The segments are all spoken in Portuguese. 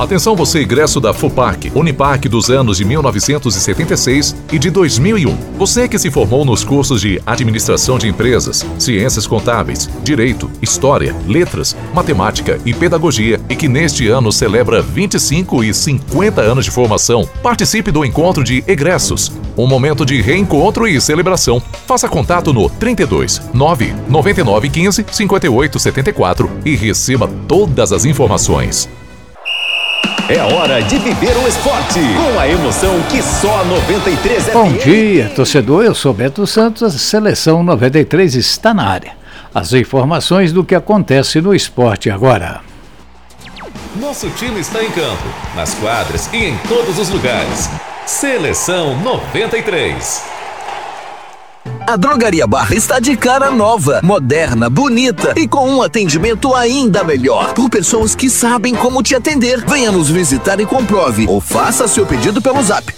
Atenção você egresso da FUPAC, Unipac dos anos de 1976 e de 2001. Você que se formou nos cursos de Administração de Empresas, Ciências Contábeis, Direito, História, Letras, Matemática e Pedagogia e que neste ano celebra 25 e 50 anos de formação. Participe do encontro de egressos. Um momento de reencontro e celebração. Faça contato no 32 9 99 15 58 74 e receba todas as informações. É hora de viver o esporte com a emoção que só a 93 FM. Bom dia, torcedor. Eu sou Beto Santos. A Seleção 93 está na área. As informações do que acontece no esporte agora. Nosso time está em campo, nas quadras e em todos os lugares. Seleção 93. A Drogaria Barra está de cara nova, moderna, bonita e com um atendimento ainda melhor. Por pessoas que sabem como te atender. Venha nos visitar e comprove. Ou faça seu pedido pelo zap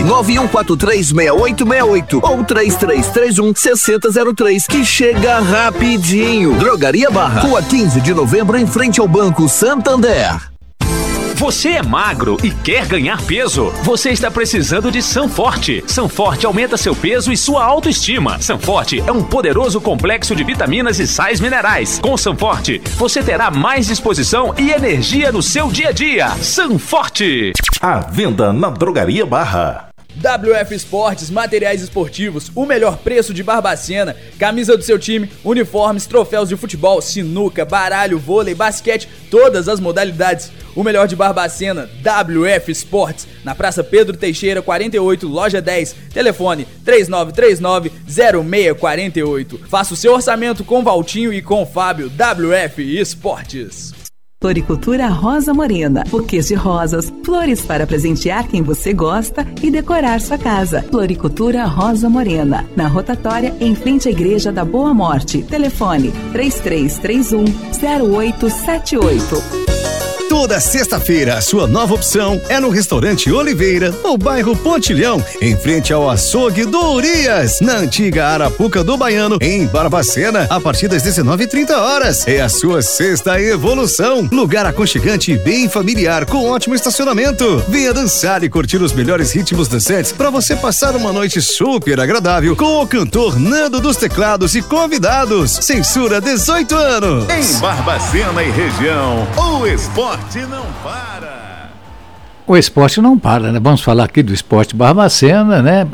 991436868 ou 3331-6003 que chega rapidinho. Drogaria Barra, Rua 15 de Novembro, em frente ao Banco Santander. Você é magro e quer ganhar peso? Você está precisando de Sanforte. Sanforte aumenta seu peso e sua autoestima. Sanforte é um poderoso complexo de vitaminas e sais minerais. Com Sanforte, você terá mais disposição e energia no seu dia a dia. Sanforte. À venda na Drogaria Barra. WF Esportes, materiais esportivos, o melhor preço de Barbacena, camisa do seu time, uniformes, troféus de futebol, sinuca, baralho, vôlei, basquete, todas as modalidades. O melhor de Barbacena, WF Esportes, na Praça Pedro Teixeira, 48, loja 10, telefone 3939-0648. Faça o seu orçamento com Valtinho e com Fábio. WF Esportes. Floricultura Rosa Morena, buquês de rosas, flores para presentear quem você gosta e decorar sua casa. Floricultura Rosa Morena, na rotatória em frente à Igreja da Boa Morte. Telefone 3331-0878. Toda sexta-feira, a sua nova opção é no Restaurante Oliveira, no bairro Pontilhão, em frente ao açougue do Urias, na antiga Arapuca do Baiano, em Barbacena, a partir das 19h30. É a sua sexta evolução. Lugar aconchegante e bem familiar, com ótimo estacionamento. Venha dançar e curtir os melhores ritmos dançantes para você passar uma noite super agradável com o cantor Nando dos Teclados e convidados. Censura 18 anos. Em Barbacena e região, o esporte não para. O esporte não para, né? Vamos falar aqui do esporte Barbacena, né?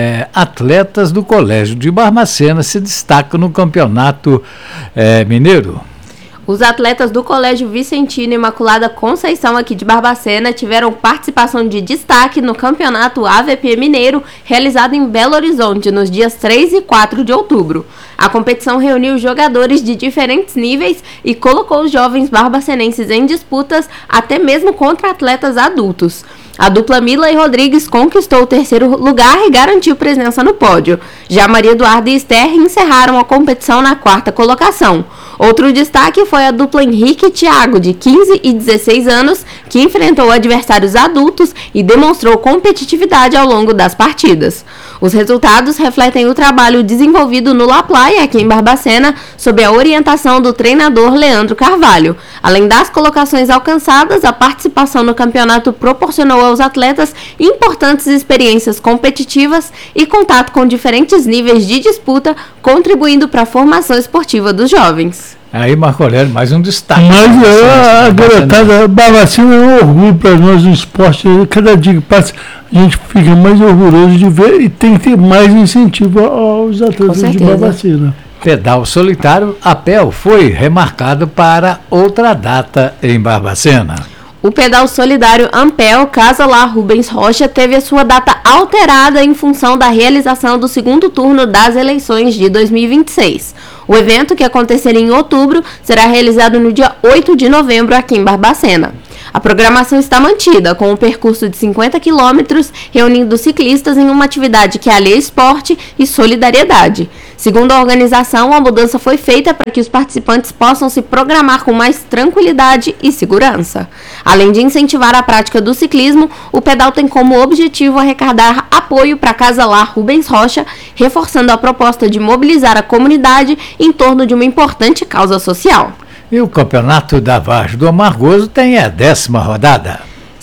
Atletas do Colégio de Barbacena se destacam no Campeonato Mineiro. Os atletas do Colégio Vicentino Imaculada Conceição aqui de Barbacena tiveram participação de destaque no Campeonato AVP Mineiro, realizado em Belo Horizonte nos dias 3 e 4 de outubro. A competição reuniu jogadores de diferentes níveis e colocou os jovens barbacenenses em disputas até mesmo contra atletas adultos. A dupla Mila e Rodrigues conquistou o terceiro lugar e garantiu presença no pódio. Já Maria Eduarda e Esther encerraram a competição na quarta colocação. Outro destaque foi a dupla Henrique e Thiago, de 15 e 16 anos, que enfrentou adversários adultos e demonstrou competitividade ao longo das partidas. Os resultados refletem o trabalho desenvolvido no La Playa, aqui em Barbacena, sob a orientação do treinador Leandro Carvalho. Além das colocações alcançadas, a participação no campeonato proporcionou aos atletas importantes experiências competitivas e contato com diferentes níveis de disputa, contribuindo para a formação esportiva dos jovens. Aí, Marco Aurélio, mais um destaque. Mas a garotada, Barbacena é um orgulho para nós no esporte. Cada dia que passa, a gente fica mais orgulhoso de ver e tem que ter mais incentivo aos atletas de Barbacena. Pedal solitário, a PEL foi remarcado para outra data em Barbacena. O pedal solidário Ampel Casa Lá Rubens Rocha teve a sua data alterada em função da realização do segundo turno das eleições de 2026. O evento, que acontecerá em outubro, será realizado no dia 8 de novembro aqui em Barbacena. A programação está mantida, com um percurso de 50 quilômetros, reunindo ciclistas em uma atividade que alia esporte e solidariedade. Segundo a organização, a mudança foi feita para que os participantes possam se programar com mais tranquilidade e segurança. Além de incentivar a prática do ciclismo, o pedal tem como objetivo arrecadar apoio para a Casa Lá Rubens Rocha, reforçando a proposta de mobilizar a comunidade em torno de uma importante causa social. E o campeonato da Vargem do Amargoso tem a 10ª rodada.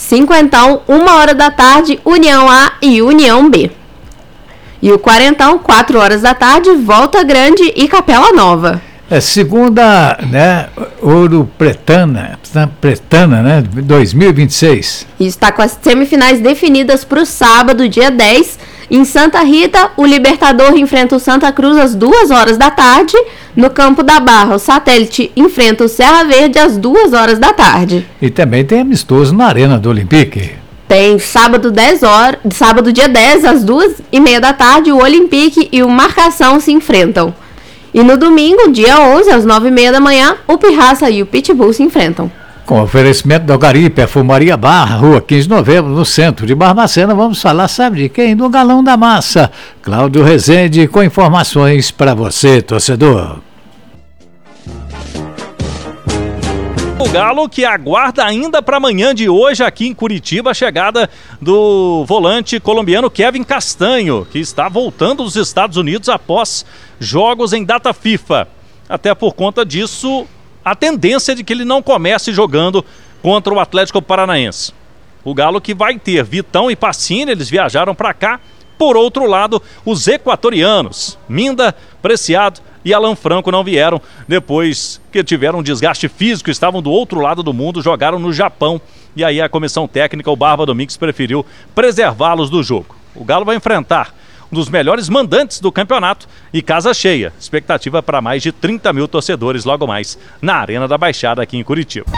Cinquentão, 1h da tarde, União A e União B. E o Quarentão, 4h da tarde, Volta Grande e Capela Nova. Segunda, né, Ouro Pretana, né, 2026. E está com as semifinais definidas para o sábado, dia 10. Em Santa Rita, o Libertador enfrenta o Santa Cruz às 2h da tarde. No Campo da Barra, o Satélite enfrenta o Serra Verde às 2h da tarde. E também tem amistoso na Arena do Olympique. Tem sábado dia 10, às 2h30 da tarde, o Olympique e o Marcação se enfrentam. E no domingo, dia 11, às 9h30 da manhã, o Pirraça e o Pitbull se enfrentam. Com oferecimento da Gari, Perfumaria Barra, Rua 15 de Novembro, no centro de Barbacena, vamos falar, sabe de quem? Do Galão da Massa. Cláudio Rezende, com informações para você, torcedor. O Galo que aguarda ainda para amanhã de hoje aqui em Curitiba a chegada do volante colombiano Kevin Castanho, que está voltando dos Estados Unidos após jogos em data FIFA. Até por conta disso, a tendência é de que ele não comece jogando contra o Atlético Paranaense. O Galo que vai ter Vitão e Pacini, eles viajaram para cá. Por outro lado, os equatorianos, Minda, Preciado e Alan Franco não vieram depois que tiveram um desgaste físico, estavam do outro lado do mundo, jogaram no Japão. E aí a comissão técnica, o Barba Domingues, preferiu preservá-los do jogo. O Galo vai enfrentar um dos melhores mandantes do campeonato e casa cheia. Expectativa para mais de 30 mil torcedores logo mais na Arena da Baixada aqui em Curitiba.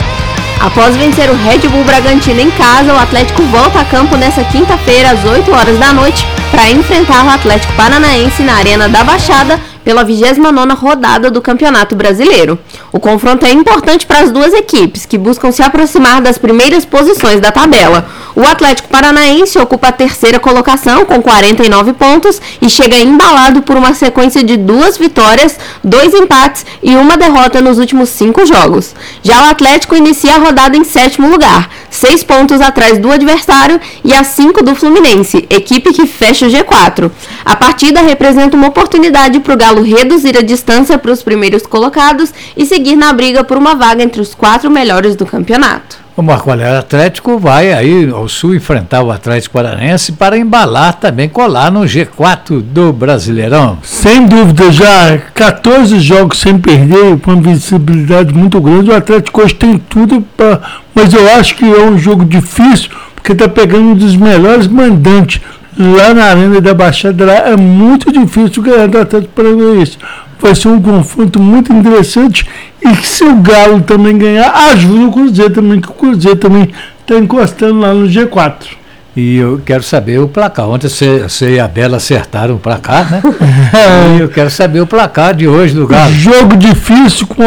Após vencer o Red Bull Bragantino em casa, o Atlético volta a campo nesta quinta-feira às 8h da noite para enfrentar o Atlético Paranaense na Arena da Baixada pela 29ª rodada do Campeonato Brasileiro. O confronto é importante para as duas equipes, que buscam se aproximar das primeiras posições da tabela. O Atlético Paranaense ocupa a terceira colocação com 49 pontos e chega embalado por uma sequência de 2 vitórias, 2 empates e 1 derrota nos últimos 5 jogos. Já o Atlético inicia a rodada em 7º lugar, 6 pontos atrás do adversário e a 5 do Fluminense, equipe que fecha o G4. A partida representa uma oportunidade para o Galo reduzir a distância para os primeiros colocados e seguir na briga por uma vaga entre os 4 melhores do campeonato. O Marco Aurélio Atlético vai aí ao sul enfrentar o Atlético Paranaense para embalar também, colar no G4 do Brasileirão. Sem dúvida, já 14 jogos sem perder, com uma visibilidade muito grande. O Atlético hoje tem tudo, mas eu acho que é um jogo difícil, porque está pegando um dos melhores mandantes. Lá na Arena da Baixada, lá é muito difícil ganhar do Atlético Paranaense. Vai ser um confronto muito interessante e que se o Galo também ganhar, ajuda o Cruzeiro também, que o Cruzeiro também está encostando lá no G4. E eu quero saber o placar. Ontem você e a Bela acertaram o placar, né? E eu quero saber o placar de hoje do Galo. Jogo difícil com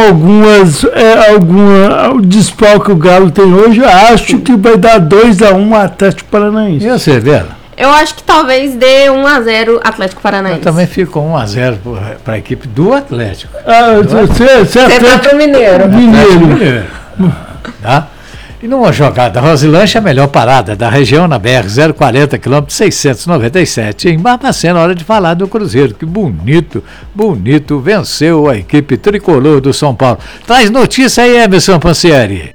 alguma desfalque que o Galo tem hoje. Eu acho que vai dar 2-1 Atlético Paranaense. E você, Bela? Eu acho que talvez dê 1-0 Atlético Paranaense. Eu também fico 1-0 para a equipe do Atlético. Você tá pro Mineiro. Mineiro. Tá? E numa jogada, Rosilândia, a melhor parada da região na BR 040, km 697. Em Barbacena, hora de falar do Cruzeiro. Que bonito, venceu a equipe tricolor do São Paulo. Traz notícia aí, Emerson Pansieri.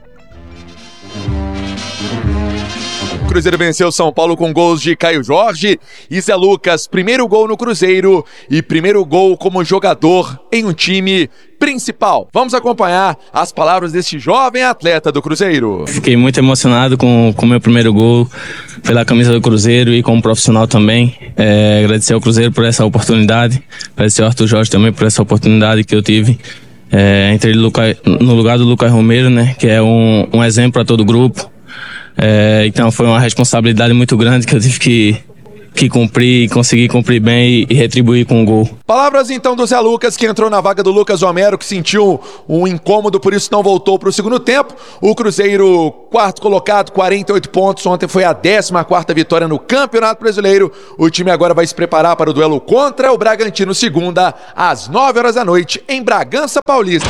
Cruzeiro venceu São Paulo com gols de Caio Jorge e Zé Lucas. Primeiro gol no Cruzeiro e primeiro gol como jogador em um time principal. Vamos acompanhar as palavras deste jovem atleta do Cruzeiro. Fiquei muito emocionado com o meu primeiro gol pela camisa do Cruzeiro e como profissional também. Agradecer ao Cruzeiro por essa oportunidade, agradecer ao Arthur Jorge também por essa oportunidade que eu tive. Entrei no lugar do Lucas Romero, né, que é um exemplo para todo o grupo. Então foi uma responsabilidade muito grande que eu tive que cumprir, conseguir cumprir bem e retribuir com o gol. Palavras então do Zé Lucas, que entrou na vaga do Lucas Romero, que sentiu um incômodo, por isso não voltou para o segundo tempo. O Cruzeiro, quarto colocado, 48 pontos. Ontem foi a 14ª vitória no Campeonato Brasileiro. O time agora vai se preparar para o duelo contra o Bragantino, segunda, às 9h da noite, em Bragança Paulista.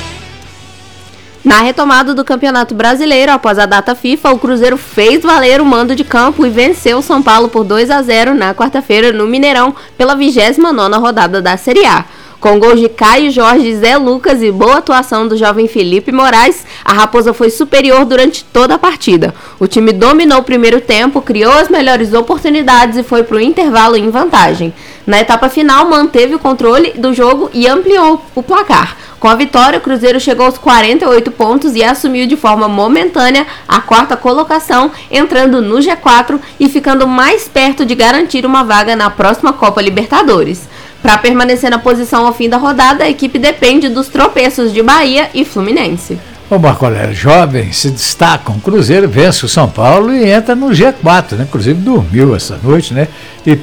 Na retomada do Campeonato Brasileiro, após a data FIFA, o Cruzeiro fez valer o mando de campo e venceu o São Paulo por 2-0 na quarta-feira no Mineirão, pela 29ª rodada da Série A. Com gols de Caio Jorge, Zé Lucas e boa atuação do jovem Felipe Moraes, a Raposa foi superior durante toda a partida. O time dominou o primeiro tempo, criou as melhores oportunidades e foi para o intervalo em vantagem. Na etapa final, manteve o controle do jogo e ampliou o placar. Com a vitória, o Cruzeiro chegou aos 48 pontos e assumiu de forma momentânea a 4ª colocação, entrando no G4 e ficando mais perto de garantir uma vaga na próxima Copa Libertadores. Para permanecer na posição ao fim da rodada, a equipe depende dos tropeços de Bahia e Fluminense. O Marco Aurélio, jovens se destacam. O Cruzeiro vence o São Paulo e entra no G4, né? O Cruzeiro dormiu essa noite, né? E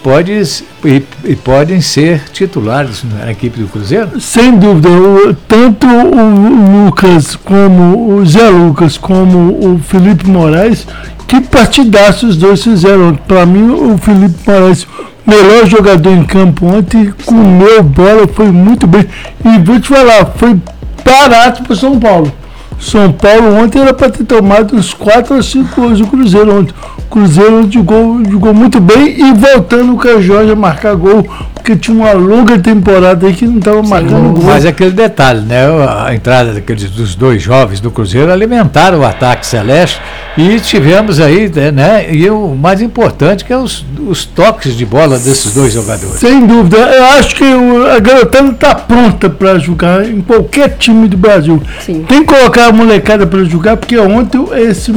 podem ser titulares na equipe do Cruzeiro? Sem dúvida. Tanto o Lucas, como o Zé Lucas, como o Felipe Moraes, que partidaço os dois fizeram. Para mim, o Felipe Moraes, melhor jogador em campo ontem, comeu bola, foi muito bem. E vou te falar, foi barato para o São Paulo. São Paulo ontem era para ter tomado uns 4 ou 5 gols do Cruzeiro ontem. O Cruzeiro jogou muito bem e voltando o Caio Jorge a marcar gol, porque tinha uma longa temporada aí que não estava marcando gol. Mas aquele detalhe, né? A entrada dos dois jovens do Cruzeiro alimentaram o ataque celeste e tivemos aí, né? E o mais importante que é os toques de bola desses dois jogadores. Sem dúvida. Eu acho que a garotada está pronta para jogar em qualquer time do Brasil. Sim. Tem que colocar a molecada para jogar, porque esse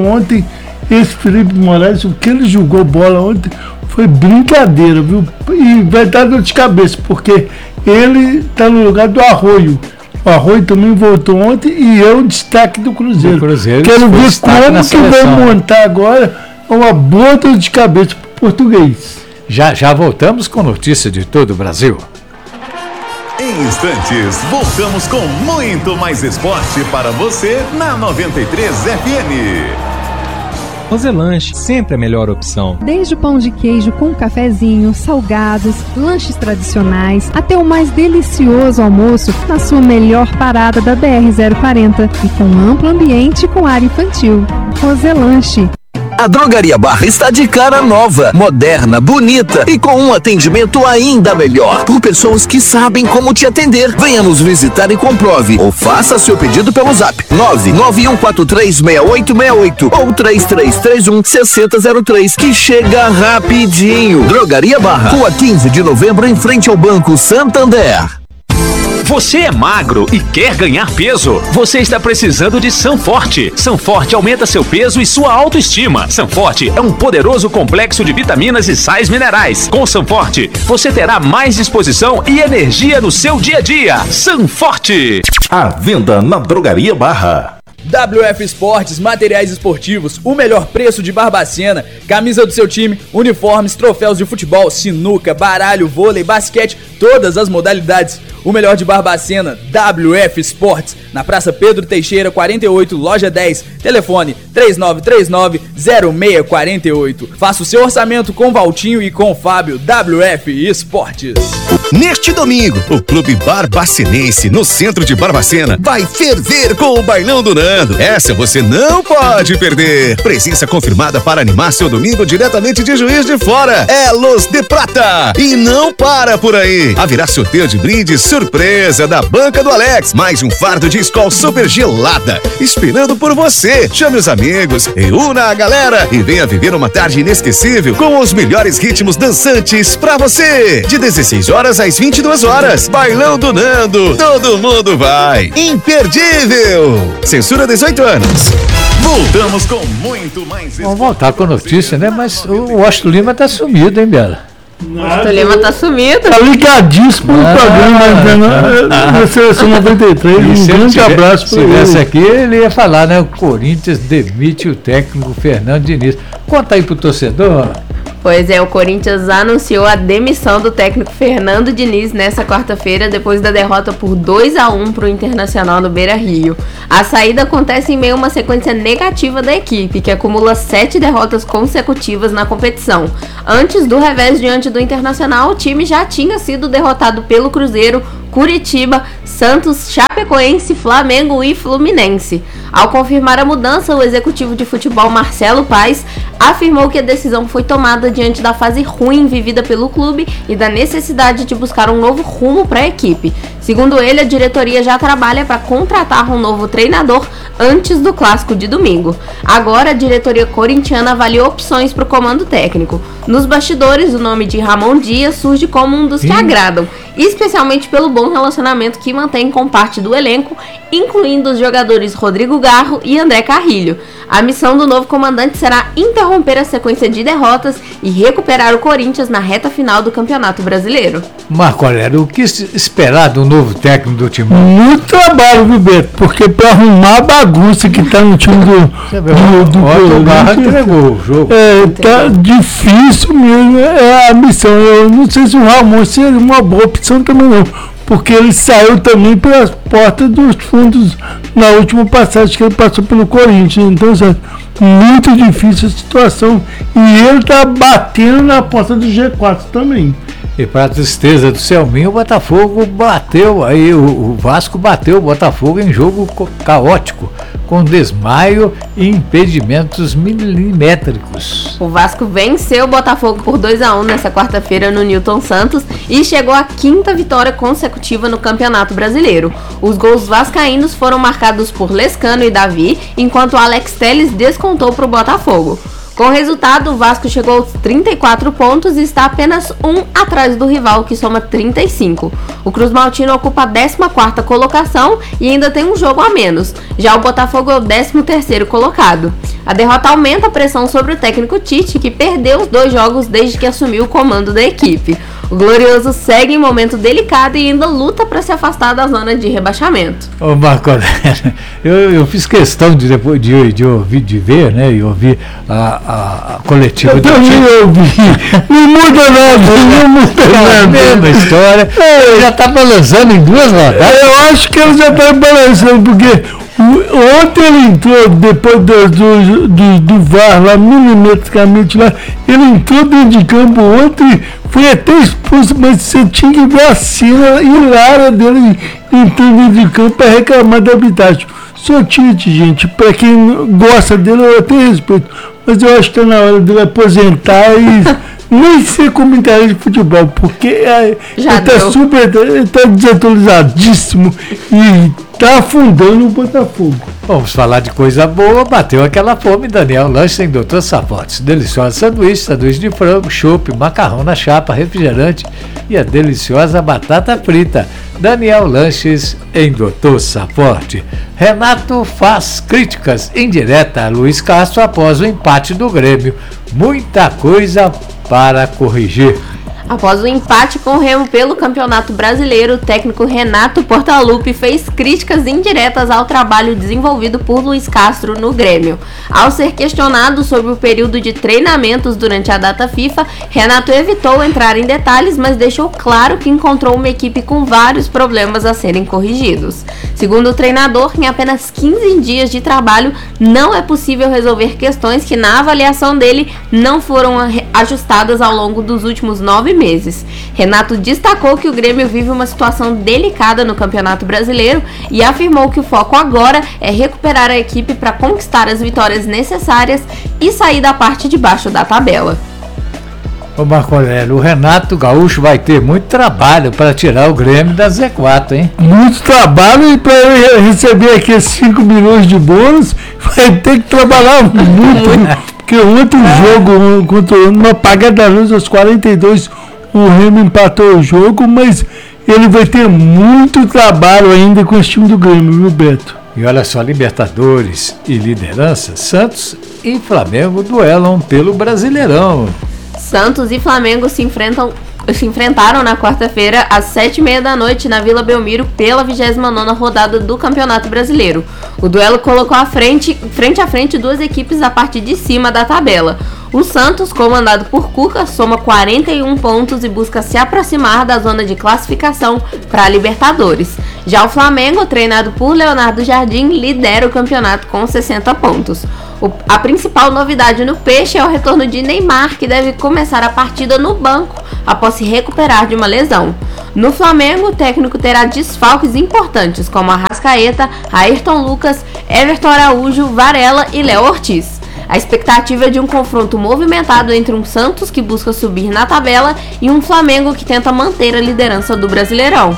Felipe Moraes, o que ele jogou bola ontem foi brincadeira, viu? E vai dar dor de cabeça, porque ele está no lugar do Arroio. O Arroio também voltou ontem e é o destaque do Cruzeiro. Quero ver como que vai montar agora uma boa dor de cabeça para o português. Já voltamos com notícia de todo o Brasil. Em instantes, voltamos com muito mais esporte para você na 93 FM. Roselanche, sempre a melhor opção. Desde o pão de queijo com cafezinho, salgados, lanches tradicionais, até o mais delicioso almoço na sua melhor parada da BR-040 e com amplo ambiente com área infantil. Roselanche. A Drogaria Barra está de cara nova, moderna, bonita e com um atendimento ainda melhor. Por pessoas que sabem como te atender. Venha nos visitar e comprove. Ou faça seu pedido pelo zap 991436868 ou 3331-6003, que chega rapidinho. Drogaria Barra, Rua 15 de Novembro, em frente ao Banco Santander. Você é magro e quer ganhar peso? Você está precisando de Sanforte. Sanforte aumenta seu peso e sua autoestima. Sanforte é um poderoso complexo de vitaminas e sais minerais. Com Sanforte, você terá mais disposição e energia no seu dia a dia. Sanforte. À venda na Drogaria Barra. WF Esportes, materiais esportivos, o melhor preço de Barbacena, camisa do seu time, uniformes, troféus de futebol, sinuca, baralho, vôlei, basquete, todas as modalidades. O melhor de Barbacena, WF Esportes, na Praça Pedro Teixeira, 48, loja 10, telefone 3939-0648. Faça o seu orçamento com Valtinho e com Fábio. WF Esportes. Neste domingo, o Clube Barbacenense, no centro de Barbacena, vai ferver com o Bailão do Nando. Essa você não pode perder. Presença confirmada para animar seu domingo diretamente de Juiz de Fora. É Los de Prata. E não para por aí. Haverá sorteio de brindes surpresa da banca do Alex. Mais um fardo de Skol super gelada, esperando por você. Chame os amigos, reúna a galera e venha viver uma tarde inesquecível com os melhores ritmos dançantes pra você. De 16 horas às 22 horas. Bailão do Nando. Todo mundo vai. Imperdível. Censura 18 anos. Voltamos com muito mais. Vamos voltar com a notícia, né? Mas o Washington Lima tá sumido, hein, Bela? O Washington Lima tá sumido. Tá ligadíssimo no programa na Seleção 93. Um grande abraço para ele. Se tivesse aqui, ele ia falar, né? O Corinthians demite o técnico Fernando Diniz. Conta aí pro torcedor. Pois é, o Corinthians anunciou a demissão do técnico Fernando Diniz nessa quarta-feira, depois da derrota por 2-1 para o Internacional no Beira-Rio. A saída acontece em meio a uma sequência negativa da equipe, que acumula 7 derrotas consecutivas na competição. Antes do revés diante do Internacional, o time já tinha sido derrotado pelo Cruzeiro Curitiba, Santos, Chapecoense, Flamengo e Fluminense. Ao confirmar a mudança, o executivo de futebol Marcelo Paes afirmou que a decisão foi tomada diante da fase ruim vivida pelo clube e da necessidade de buscar um novo rumo para a equipe. Segundo ele, a diretoria já trabalha para contratar um novo treinador antes do clássico de domingo. Agora, a diretoria corintiana avalia opções para o comando técnico. Nos bastidores, o nome de Ramon Dias surge como um dos que agradam, especialmente pelo bom relacionamento que mantém com parte do elenco, incluindo os jogadores Rodrigo Garro e André Carrilho. A missão do novo comandante será interromper a sequência de derrotas e recuperar o Corinthians na reta final do Campeonato Brasileiro. Marco Aurélio, o que esperar do novo técnico do Timão? Muito trabalho, viu, Beto? Porque para arrumar a bagunça que tá no time do o Garra entregou o jogo. Tá difícil mesmo a missão. Eu não sei se o Ramon seria uma boa opção também não, porque ele saiu também pelas portas dos fundos na última passagem que ele passou pelo Corinthians. Então, sabe, muito difícil a situação. E ele tá batendo na porta do G4 também. E para a tristeza do Selminho, o Botafogo bateu, aí o Vasco bateu o Botafogo em jogo caótico, com desmaio e impedimentos milimétricos. O Vasco venceu o Botafogo por 2-1 nessa quarta-feira no Newton Santos e chegou à 5ª vitória consecutiva no Campeonato Brasileiro. Os gols vascaínos foram marcados por Lescano e Davi, enquanto Alex Telles descontou para o Botafogo. Com o resultado, o Vasco chegou aos 34 pontos e está apenas um atrás do rival, que soma 35. O Cruz Maltino ocupa a 14ª colocação e ainda tem um jogo a menos. Já o Botafogo é o 13º colocado. A derrota aumenta a pressão sobre o técnico Tite, que perdeu os 2 jogos desde que assumiu o comando da equipe. O Glorioso segue em momento delicado e ainda luta para se afastar da zona de rebaixamento. Ô Marco Aurélio, eu fiz questão de ver, né, e ouvir a coletiva do Tite. Não muda nada. Mesma história. Já está balançando em 2 rodadas. Eu acho que ele já está balançando, porque ontem ele entrou, depois do VAR lá, milimetricamente lá, ele entrou dentro de campo ontem, foi até expulso, mas você tinha que ver a cena hilária dele entrando dentro de campo para reclamar da arbitragem. Sou Tite, gente, para quem gosta dele eu tenho respeito, mas eu acho que está na hora dele aposentar e nem ser comentarista de futebol, porque ele está desatualizadíssimo e está afundando o Botafogo. Vamos falar de coisa boa. Bateu aquela fome. Daniel Lanches em Doutor Sapotes. Deliciosa sanduíche de frango, chopp, macarrão na chapa, refrigerante e a deliciosa batata frita. Daniel Lanches em Doutor Sapote. Renato faz críticas indiretas a Luiz Castro após o empate do Grêmio. Muita coisa para corrigir. Após o empate com o Remo pelo Campeonato Brasileiro, o técnico Renato Portaluppi fez críticas indiretas ao trabalho desenvolvido por Luiz Castro no Grêmio. Ao ser questionado sobre o período de treinamentos durante a data FIFA, Renato evitou entrar em detalhes, mas deixou claro que encontrou uma equipe com vários problemas a serem corrigidos. Segundo o treinador, em apenas 15 dias de trabalho, não é possível resolver questões que, na avaliação dele, não foram ajustadas ao longo dos últimos 9 meses. Renato destacou que o Grêmio vive uma situação delicada no Campeonato Brasileiro e afirmou que o foco agora é recuperar a equipe para conquistar as vitórias necessárias e sair da parte de baixo da tabela. Ô Marco Aurélio, o Renato Gaúcho vai ter muito trabalho para tirar o Grêmio da Z4, hein? Muito trabalho, e para ele receber aqui 5 milhões de bônus, vai ter que trabalhar muito. Porque ontem o jogo contra uma apagada da luz aos 42, o Remo empatou o jogo, mas ele vai ter muito trabalho ainda com esse time do Grêmio, viu, Beto? E olha só, Libertadores e liderança, Santos e Flamengo duelam pelo Brasileirão. Santos e Flamengo se enfrentaram na quarta-feira às 7h30 da noite na Vila Belmiro pela 29ª rodada do Campeonato Brasileiro. O duelo colocou frente a frente 2 equipes da parte de cima da tabela. O Santos, comandado por Cuca, soma 41 pontos e busca se aproximar da zona de classificação para a Libertadores. Já o Flamengo, treinado por Leonardo Jardim, lidera o campeonato com 60 pontos. A principal novidade no Peixe é o retorno de Neymar, que deve começar a partida no banco após se recuperar de uma lesão. No Flamengo, o técnico terá desfalques importantes, como Arrascaeta, Ayrton Lucas, Everton Araújo, Varela e Léo Ortiz. A expectativa é de um confronto movimentado entre um Santos que busca subir na tabela e um Flamengo que tenta manter a liderança do Brasileirão.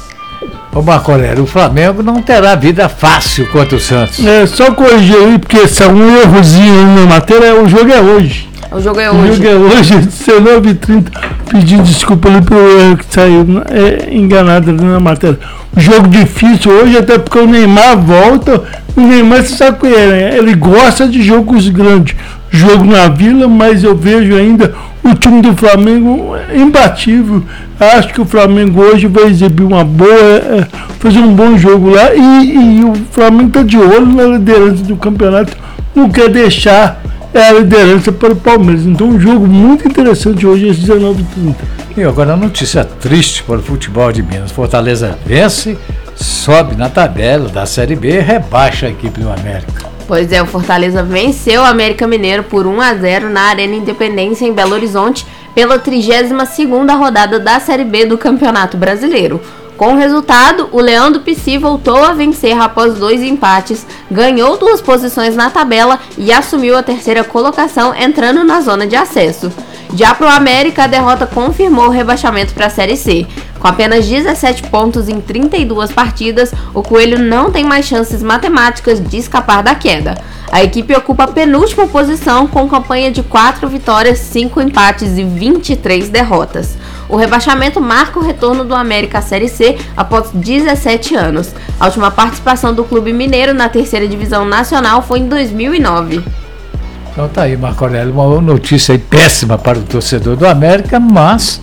Ô Marco Aurélio, o Flamengo não terá vida fácil contra o Santos. Só corrigir aí, porque se é um errozinho na matéria, o jogo é hoje. O jogo é hoje. O jogo é hoje, 19h30. Pedindo desculpa ali pelo erro que saiu enganado ali na matéria. O jogo difícil hoje, até porque o Neymar volta. O Neymar, você sabe que ele gosta de jogos grandes. Jogo na Vila, mas eu vejo ainda o time do Flamengo imbatível. Acho que o Flamengo hoje vai exibir uma boa, fazer um bom jogo lá. E o Flamengo está de olho na liderança do campeonato. Não quer deixar a liderança para o Palmeiras. Então, um jogo muito interessante hoje, às 19h30. E agora a notícia triste para o futebol de Minas. Fortaleza vence, sobe na tabela da Série B e rebaixa a equipe do América. Pois é, o Fortaleza venceu o América Mineiro por 1-0 na Arena Independência em Belo Horizonte pela 32ª rodada da Série B do Campeonato Brasileiro. Com o resultado, o Leão do Pici voltou a vencer após 2 empates, ganhou 2 posições na tabela e assumiu a 3ª colocação, entrando na zona de acesso. Já para o América, a derrota confirmou o rebaixamento para a Série C. Com apenas 17 pontos em 32 partidas, o Coelho não tem mais chances matemáticas de escapar da queda. A equipe ocupa a penúltima posição com campanha de 4 vitórias, 5 empates e 23 derrotas. O rebaixamento marca o retorno do América à Série C após 17 anos. A última participação do clube mineiro na 3ª divisão nacional foi em 2009. Então tá aí, Marco Aurélio, uma notícia aí péssima para o torcedor do América, mas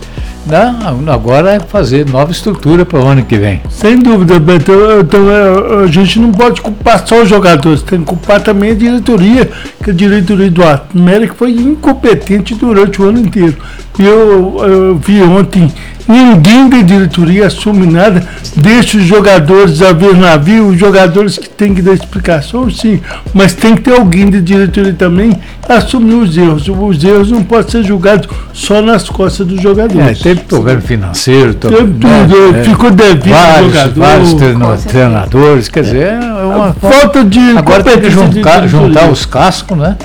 agora é fazer nova estrutura para o ano que vem. Sem dúvida, Beto. A gente não pode culpar só os jogadores, tem que culpar também a diretoria, que a diretoria do América foi incompetente durante o ano inteiro. Eu vi ontem, ninguém da diretoria assume nada, deixa os jogadores a ver navio, os jogadores que têm que dar explicação, sim, mas tem que ter alguém da diretoria também assumir os erros. Os erros não podem ser julgados só nas costas dos jogadores. Teve problema financeiro, teve tudo, ficou devido vários treinadores, quer dizer, é uma falta de agora tem que juntar os cascos, né?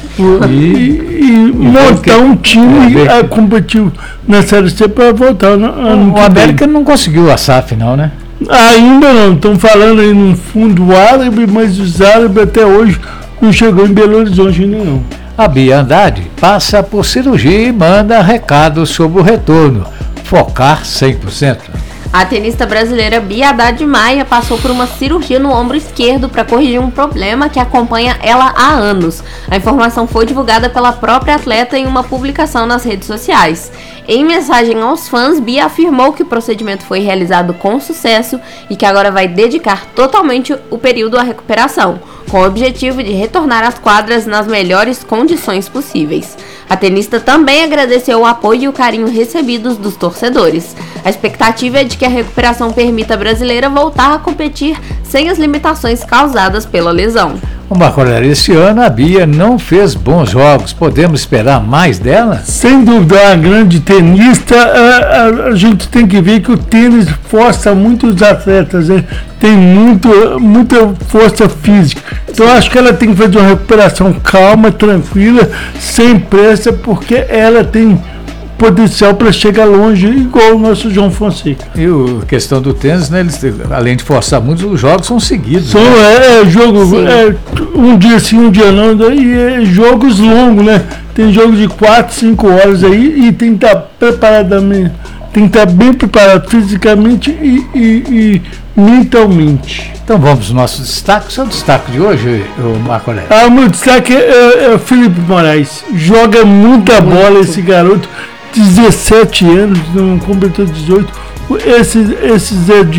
E montar um time competitivo na Série C para voltar. O América não conseguiu a SAF, não, né? Ainda não, estão falando aí num fundo árabe, mas os árabes até hoje não chegou em Belo Horizonte ainda não. A Bia Andrade passa por cirurgia e manda recado sobre o retorno. Focar 100%. A tenista brasileira Bia Haddad Maia passou por uma cirurgia no ombro esquerdo para corrigir um problema que acompanha ela há anos. A informação foi divulgada pela própria atleta em uma publicação nas redes sociais. Em mensagem aos fãs, Bia afirmou que o procedimento foi realizado com sucesso e que agora vai dedicar totalmente o período à recuperação, com o objetivo de retornar às quadras nas melhores condições possíveis. A tenista também agradeceu o apoio e o carinho recebidos dos torcedores. A expectativa é de que a recuperação permita a brasileira voltar a competir sem as limitações causadas pela lesão. Marco Aurélio, esse ano a Bia não fez bons jogos. Podemos esperar mais dela? Sem dúvida, a grande tenista. A gente tem que ver que o tênis força muito os atletas, né? Tem muita força física. Então acho que ela tem que fazer uma recuperação calma, tranquila, sem pressa, porque ela tem potencial para chegar longe, igual o nosso João Fonseca. E a questão do tênis, né? Eles, além de forçar muito, os jogos são seguidos. São, né? Jogo, um dia sim, um dia não, e jogos longos, né? Tem jogos de 4, 5 horas aí e tem que estar preparadamente, tem que estar bem preparado fisicamente e mentalmente. Então vamos ao nosso destaque. O seu destaque de hoje, Marco Aurélio? O meu destaque é o Felipe Moraes. Joga muita bola esse garoto. 17 anos, não completou 18. Esse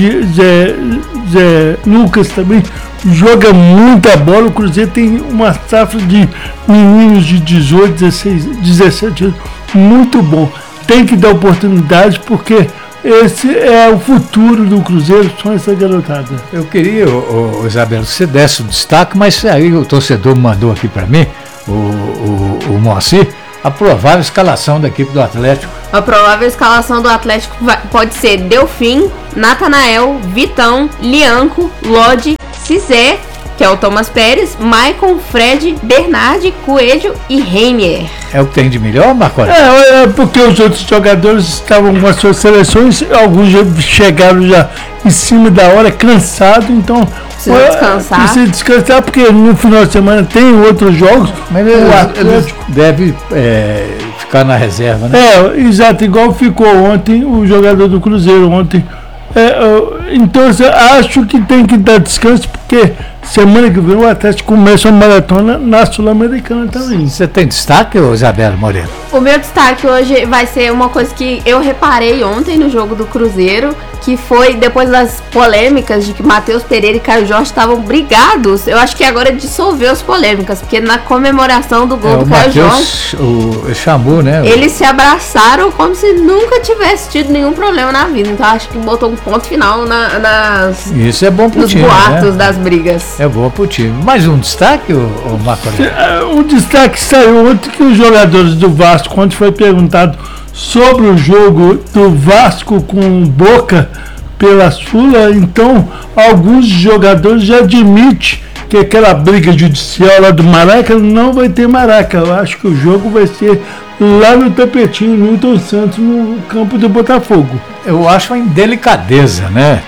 Zé Lucas também joga muita bola. O Cruzeiro tem uma safra de meninos de 18, 16, 17 anos, muito bom. Tem que dar oportunidade, porque esse é o futuro do Cruzeiro, só essa garotada. Eu queria, Isabela, que você desse o destaque, mas aí o torcedor mandou aqui para mim, o Moacir, a provável escalação da equipe do Atlético A provável escalação do Atlético pode ser Delfim, Natanael, Vitão, Lianco, Lodi, Cizé, que é o Thomas Pérez, Maicon, Fred, Bernardi, Coelho e Reinier. É o que tem de melhor, Marco? É porque os outros jogadores estavam com as suas seleções, alguns já chegaram já em cima da hora, cansado, então precisa descansar. Precisa descansar, porque no final de semana tem outros jogos. Mas o Atlético deve ficar na reserva, né? Exato, igual ficou ontem o jogador do Cruzeiro ontem. Então eu acho que tem que dar descanso, porque semana que vem o Atlético começa a maratona na Sul-Americana também. Você tem destaque, Isabela Moreno? O meu destaque hoje vai ser uma coisa que eu reparei ontem no jogo do Cruzeiro, que foi depois das polêmicas de que Matheus Pereira e Caio Jorge estavam brigados. Eu acho que agora dissolveu as polêmicas, porque na comemoração do gol do Caio Jorge, o chamou, né? Eles se abraçaram como se nunca tivesse tido nenhum problema na vida. Então acho que botou um ponto final Isso é bom pro time, nos boatos, né? Das brigas. É bom pro time. Mais um destaque, o Marco? O destaque saiu ontem que os jogadores do Vasco, quando foi perguntado sobre o jogo do Vasco com Boca pela Sula, então alguns jogadores já admitem que aquela briga judicial lá do Maraca não vai ter Maraca. Eu acho que o jogo vai ser lá no Tapetinho, Newton Santos, no campo do Botafogo. Eu acho uma indelicadeza, né?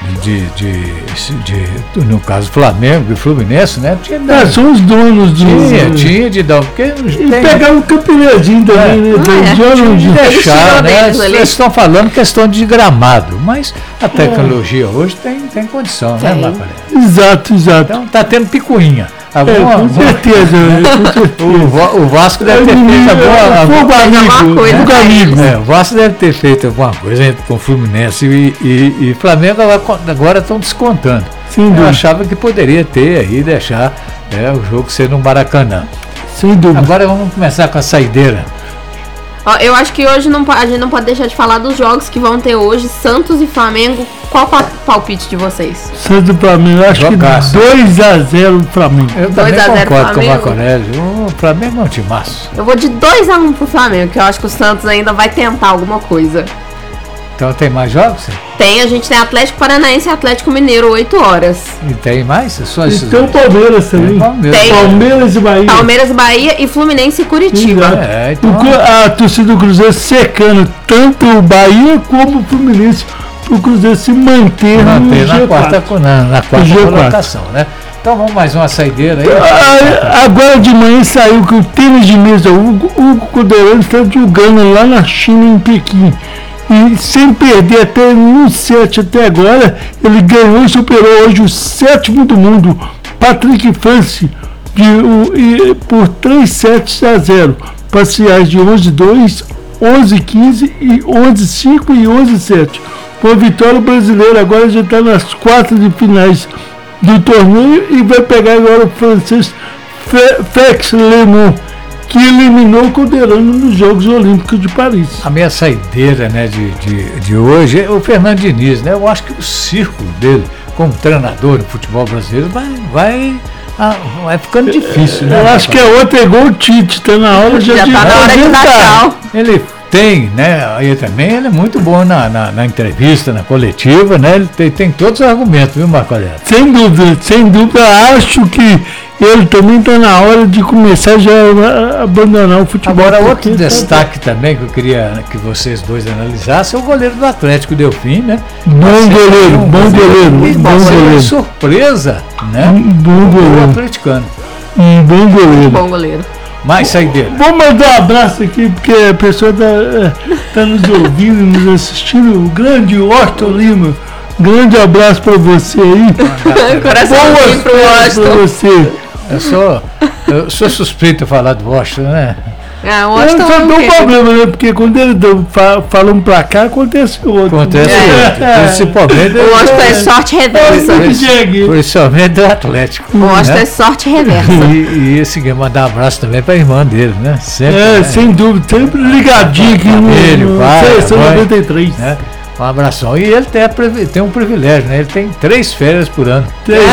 No caso Flamengo e Fluminense, né? São os donos do. Tinha de dar. Porque pegar um campeãozinho também, né? De deixar, né? Eles estão falando questão de gramado, mas a tecnologia hoje tem condição, né, Marco? Exato. Então tá tendo picuinha. Com certeza. O Vasco deve ter feito alguma coisa. O Vasco deve ter feito alguma coisa com o Fluminense e Flamengo agora estão descontando. Eu achava que poderia ter aí, deixar o jogo ser no Maracanã. Sem dúvida. Agora vamos começar com a saideira. Eu acho que hoje a gente não pode deixar de falar dos jogos que vão ter hoje, Santos e Flamengo. Qual o palpite de vocês? Santos e Flamengo, eu acho que 2-0 Flamengo. Eu também concordo com o Marco Aurélio. O Flamengo é um timaço. Eu vou de 2-1 pro Flamengo, que eu acho que o Santos ainda vai tentar alguma coisa. Então tem mais jogos? A gente tem Atlético Paranaense e Atlético Mineiro, 8 horas. E tem mais? E tem o Palmeiras também. Tem Palmeiras e Bahia. Palmeiras, Bahia e Fluminense e Curitiba. Então... A torcida do Cruzeiro secando tanto o Bahia como o Fluminense para o Cruzeiro se manter na quarta colocação, né? Então vamos mais uma saideira aí. Agora de manhã saiu que o tênis de mesa, o Hugo Coderano está jogando lá na China, em Pequim. E sem perder até um set até agora, ele ganhou e superou hoje o 7º do mundo, Patrick France, por 3-7-0, parciais de 11-2, 11-15 e 11-5 e 11-7. Com a vitória brasileira, agora já está nas quartas de finais do torneio e vai pegar agora o francês Félix Lemon, que eliminou o Coderano nos Jogos Olímpicos de Paris. A minha saideira, né, de hoje é o Fernando Diniz, né? Eu acho que o círculo dele como treinador do futebol brasileiro vai ficando difícil, né? Eu acho que é outro, é igual o Tite, tá na hora já tá na hora de dar tchau. Ele tem, né? Ele é muito bom na entrevista, na coletiva, né? Ele tem todos os argumentos, viu, Marco Aurélio? Sem dúvida, acho que ele também está na hora de começar já a abandonar o futebol. Agora, outro destaque também que eu queria que vocês dois analisassem é o goleiro do Atlético, Delfim, né? Bom goleiro. Surpresa, né? Bom goleiro. Atleticano. Bom goleiro. Mais saideira. Vou mandar um abraço aqui, porque a pessoa está nos ouvindo, nos assistindo. O grande Washington Lima. Grande abraço para você aí. Coraçãozinho pro Washington. Para você. Eu sou suspeito de falar do Washington, né? O Washington só tem um problema, né? Porque quando eles falam pra cá, acontece outro. Principalmente. O Washington é sorte reversa. Principalmente do Atlético. O Washington é sorte reversa. E esse mandar um abraço também pra irmã dele, né? Sempre, sem dúvida, sempre ligadinho aqui no Seleção 93. Né? Um abração. E ele tem um privilégio, né? Ele tem 3 férias por ano.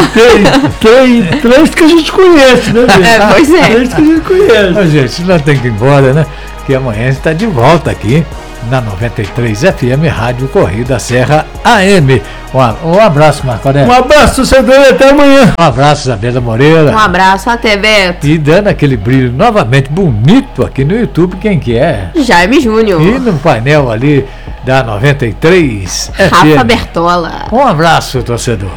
Três que a gente conhece, né? Pois é. 3 que a gente conhece. Mas, gente, nós temos que ir embora, né? Que amanhã a gente está de volta aqui. na 93 FM, Rádio Corrida Serra AM. Um abraço, Marco Aurélio. Um abraço, torcedor, e até amanhã. Um abraço, Isabela Moreira. Um abraço, até Beto. E dando aquele brilho novamente bonito aqui no YouTube, quem que é? Jaime Júnior. E no painel ali da 93 Rafa FM. Bertola. Um abraço, torcedor.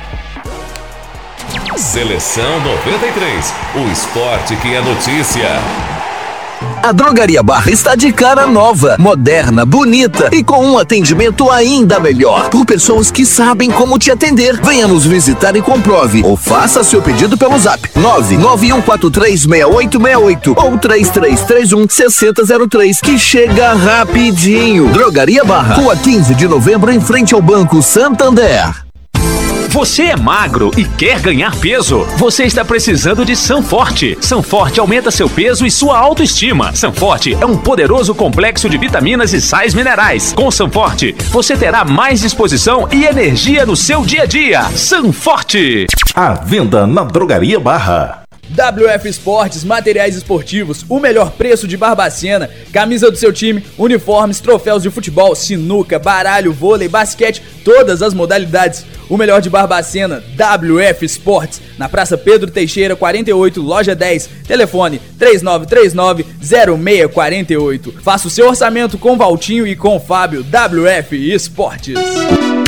Seleção 93, o esporte que é notícia. A Drogaria Barra está de cara nova, moderna, bonita e com um atendimento ainda melhor. Por pessoas que sabem como te atender. Venha nos visitar e comprove. Ou faça seu pedido pelo zap 991436868 ou 3331-6003, que chega rapidinho. Drogaria Barra, Rua 15 de Novembro, em frente ao Banco Santander. Você é magro e quer ganhar peso? Você está precisando de Sanforte. Sanforte aumenta seu peso e sua autoestima. Sanforte é um poderoso complexo de vitaminas e sais minerais. Com Sanforte, você terá mais disposição e energia no seu dia a dia. Sanforte! À venda na Drogaria Barra. WF Esportes, materiais esportivos, o melhor preço de Barbacena, camisa do seu time, uniformes, troféus de futebol, sinuca, baralho, vôlei, basquete, todas as modalidades. O melhor de Barbacena, WF Esportes, na Praça Pedro Teixeira, 48, loja 10, telefone 3939-0648. Faça o seu orçamento com Valtinho e com Fábio. WF Esportes.